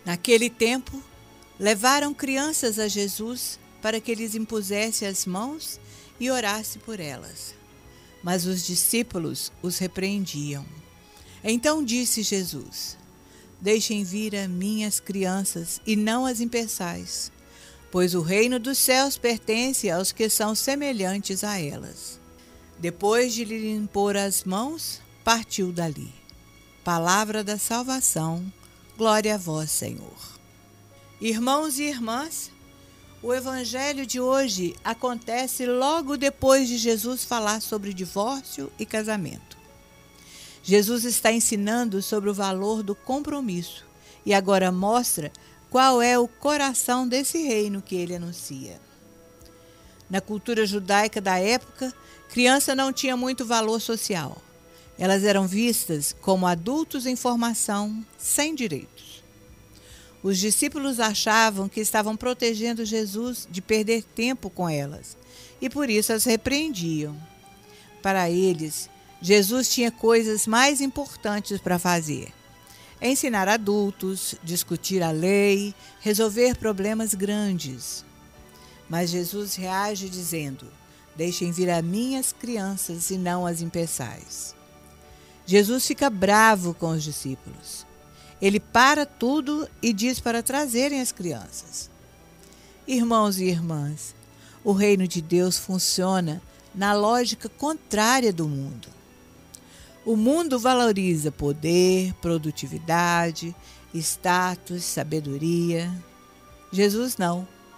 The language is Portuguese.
Naquele tempo, levaram crianças a Jesus para que lhes impusesse as mãos e orasse por elas. Mas os discípulos os repreendiam. Então disse Jesus: Deixem vir a mim as crianças e não as impeçais, pois o reino dos céus pertence aos que são semelhantes a elas. Depois de lhe impor as mãos, partiu dali. Palavra da salvação, glória a vós, Senhor. Irmãos e irmãs, o evangelho de hoje acontece logo depois de Jesus falar sobre divórcio e casamento. Jesus está ensinando sobre o valor do compromisso e agora mostra qual é o coração desse reino que ele anuncia. Na cultura judaica da época, criança não tinha muito valor social. Elas eram vistas como adultos em formação, sem direitos. Os discípulos achavam que estavam protegendo Jesus de perder tempo com elas e por isso as repreendiam. Para eles, Jesus tinha coisas mais importantes para fazer: ensinar adultos, discutir a lei, resolver problemas grandes. Mas Jesus reage dizendo: Deixem vir a mim as crianças e não as impeçais. Jesus fica bravo com os discípulos. Ele para tudo e diz para trazerem as crianças. Irmãos e irmãs, o reino de Deus funciona na lógica contrária do mundo. O mundo valoriza poder, produtividade, status, sabedoria. Jesus não.